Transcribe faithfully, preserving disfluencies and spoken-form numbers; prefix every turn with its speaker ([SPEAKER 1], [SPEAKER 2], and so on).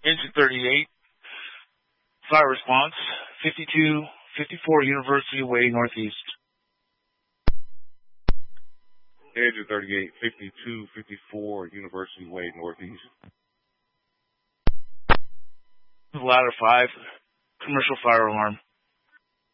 [SPEAKER 1] Engine thirty-eight, fire response, fifty-two fifty-four University Way Northeast.
[SPEAKER 2] Engine thirty-eight, fifty-two fifty-four University Way Northeast.
[SPEAKER 1] Ladder five, commercial fire alarm.